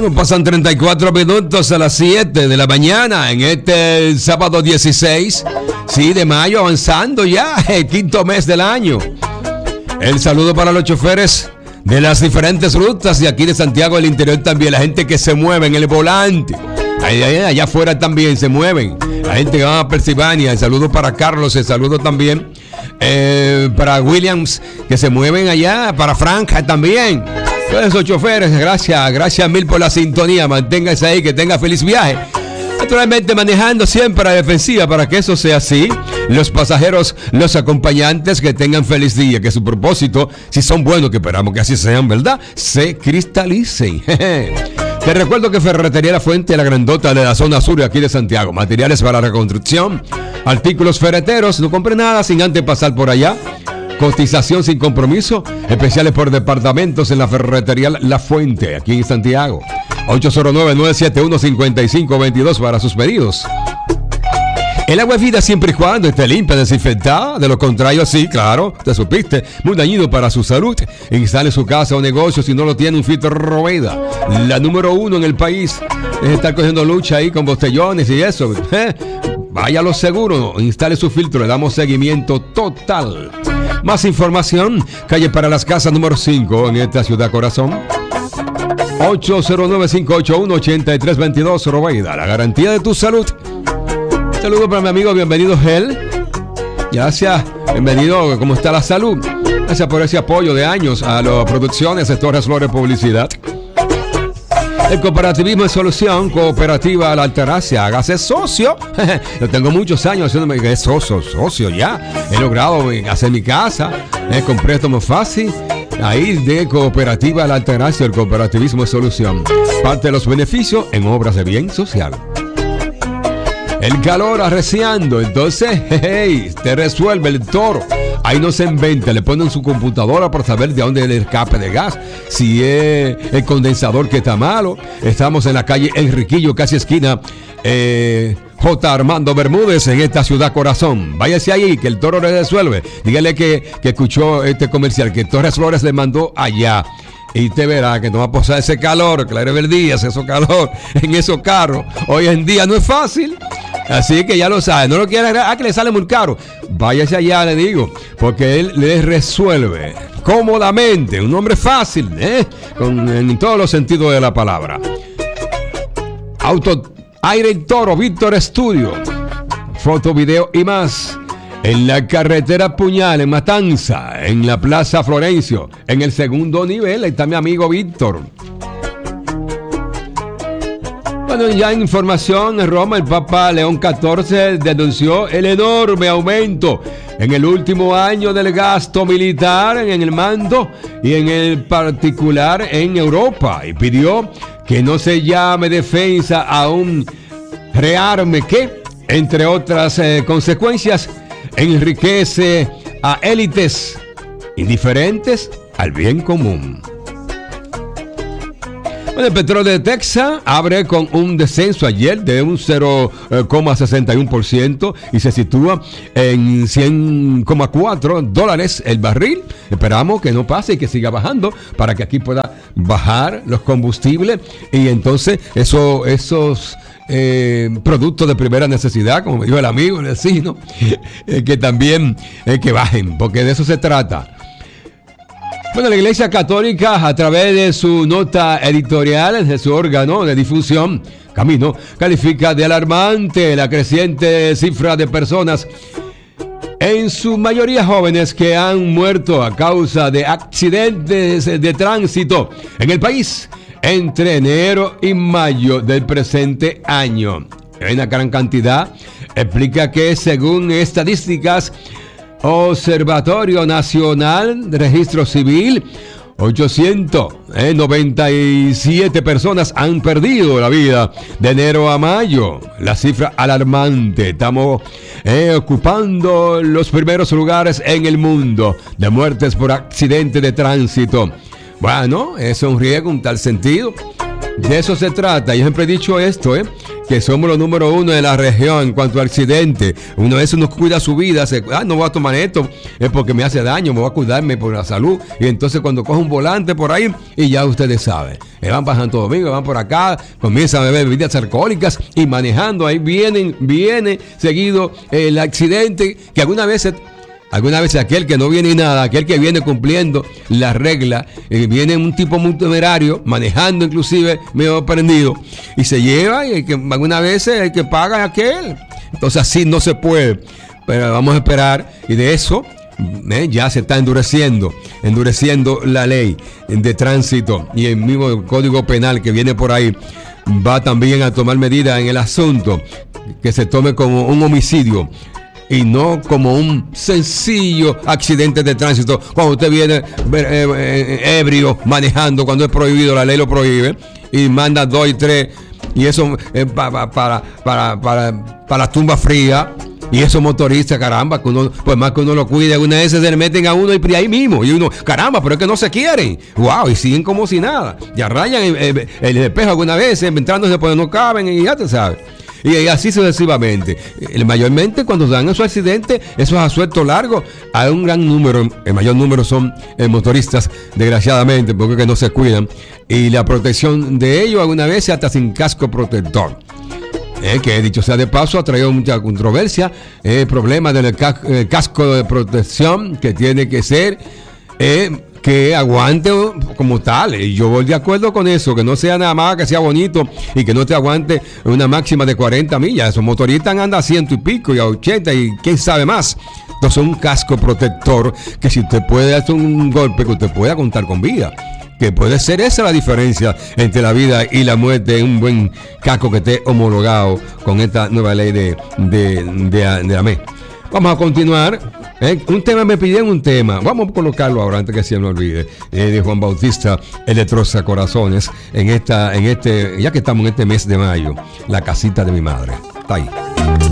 Bueno, pasan 34 minutos a las 7 de la mañana en este sábado 16, sí, de mayo, avanzando ya el quinto mes del año. El saludo para los choferes de las diferentes rutas de aquí de Santiago del interior también, la gente que se mueve en el volante. Allá afuera también se mueven. La gente que va a Pensilvania, el saludo para Carlos, el saludo también para Williams, que se mueven allá, para Franja también. Todos esos choferes, gracias mil por la sintonía. Manténgase ahí, que tenga feliz viaje. Naturalmente manejando siempre a la defensiva para que eso sea así. Los pasajeros, los acompañantes, que tengan feliz día, que su propósito, si son buenos, que esperamos que así sean, ¿verdad?, se cristalicen. Te recuerdo que Ferretería La Fuente, la grandota de la zona sur de aquí de Santiago. Materiales para reconstrucción, artículos ferreteros, no compre nada sin antes pasar por allá. Cotización sin compromiso, especiales por departamentos en la Ferretería La Fuente, aquí en Santiago. 809-971-5522 para sus pedidos. El agua es vida siempre y cuando esté limpia, desinfectada. De lo contrario, sí, claro, te supiste, muy dañino para su salud. Instale su casa o negocio si no lo tiene un filtro Roveda, la número 1 en el país. Es estar cogiendo lucha ahí con botellones y eso. Vaya a lo seguro, instale su filtro, le damos seguimiento total. Más información, calle para las Casas número 5 en esta ciudad corazón. 809-581-8322 Roveda, la garantía de tu salud. Saludos para mi amigo, bienvenido Gel. Gracias, bienvenido, ¿cómo está la salud? Gracias por ese apoyo de años a las producciones de Torres Flores Publicidad. El cooperativismo es solución, cooperativa La Altagracia, hágase socio. Yo tengo muchos años haciéndome que es socio ya. He logrado hacer mi casa, con préstamo fácil. Ahí de Cooperativa La Altagracia, el cooperativismo es solución. Parte de los beneficios en obras de bien social. El calor arreciando, entonces, te resuelve el Toro. Ahí no se inventa, le ponen su computadora para saber de dónde es el escape de gas, si es el condensador que está malo. Estamos en la calle Enriquillo, casi esquina J. Armando Bermúdez, en esta ciudad corazón. Váyase ahí, que el Toro le resuelve. Dígale que escuchó este comercial, que Torres Flores le mandó allá. Y te verá que no va a pasar ese calor, claro, el día, ese calor en esos carros. Hoy en día no es fácil. Así que ya lo sabe, no lo quiere que le sale muy caro. Váyase allá, le digo, porque él le resuelve cómodamente. Un hombre fácil, en todos los sentidos de la palabra. Auto Aire y Toro, Víctor Estudio. Foto, video y más. En la carretera Puñal, en Matanza, en la Plaza Florencio, en el segundo nivel, ahí está mi amigo Víctor. Bueno, ya en información, en Roma, el Papa León XIV denunció el enorme aumento en el último año del gasto militar en el mando y en el particular en Europa, y pidió que no se llame defensa a un rearme que, entre otras consecuencias, enriquece a élites indiferentes al bien común. Bueno, el petróleo de Texas abre con un descenso ayer de un 0,61% y se sitúa en $100,4 el barril. Esperamos que no pase y que siga bajando para que aquí pueda bajar los combustibles y entonces esos productos de primera necesidad, como me dijo el amigo, el vecino, que también que bajen, porque de eso se trata. Bueno, la Iglesia Católica, a través de su nota editorial, de su órgano de difusión, Camino, califica de alarmante la creciente cifra de personas, en su mayoría jóvenes, que han muerto a causa de accidentes de tránsito en el país entre enero y mayo del presente año. Hay una gran cantidad. Explica que, según estadísticas, Observatorio Nacional de Registro Civil, 897 personas han perdido la vida de enero a mayo. La cifra alarmante. Estamos ocupando los primeros lugares en el mundo de muertes por accidente de tránsito. Bueno, es un riesgo en tal sentido. De eso se trata. Yo siempre he dicho esto, que somos los número uno de la región en cuanto a accidentes. Uno de esos no cuida su vida, no voy a tomar esto, es porque me hace daño, me voy a cuidarme por la salud. Y entonces cuando coge un volante por ahí, y ya ustedes saben, van para Santo Domingo, van por acá, comienzan a beber bebidas alcohólicas y manejando, ahí viene seguido el accidente que algunas veces aquel que no viene nada, aquel que viene cumpliendo la regla, viene un tipo muy temerario, manejando inclusive medio prendido, y se lleva, y algunas veces el que paga es aquel. Entonces así no se puede, pero vamos a esperar, y de eso ya se está endureciendo la ley de tránsito, y el mismo código penal que viene por ahí va también a tomar medidas en el asunto, que se tome como un homicidio y no como un sencillo accidente de tránsito. Cuando usted viene ebrio manejando, cuando es prohibido, la ley lo prohíbe, y manda 2 y 3, y eso para la tumba fría. Y esos motoristas, caramba, que uno, pues más que uno lo cuide, algunas veces se le meten a uno y ahí mismo. Y uno, caramba, pero es que no se quieren. Wow, y siguen como si nada. Ya rayan el espejo algunas veces, entrándose porque no caben, y ya te sabes. Y así sucesivamente. Mayormente cuando dan esos accidentes, esos asueltos largos, hay un gran número, el mayor número son motoristas, desgraciadamente, porque que no se cuidan. Y la protección de ellos algunas veces hasta sin casco protector. Que dicho sea de paso, ha traído mucha controversia, problemas del casco de protección, que tiene que ser que aguante como tal. Y yo voy de acuerdo con eso, que no sea nada más que sea bonito y que no te aguante una máxima de 40 millas. Esos motoristas andan a 100 y pico y a 80 y quién sabe más. Entonces un casco protector que si usted puede hacer un golpe, que usted pueda contar con vida. Que puede ser esa la diferencia entre la vida y la muerte, un buen casco que esté homologado con esta nueva ley de AME. Vamos a continuar. Un tema, me pidieron un tema. Vamos a colocarlo ahora antes que se me olvide. De Juan Bautista, el Destroza Corazones, ya que estamos en este mes de mayo, La Casita de mi Madre. Está ahí.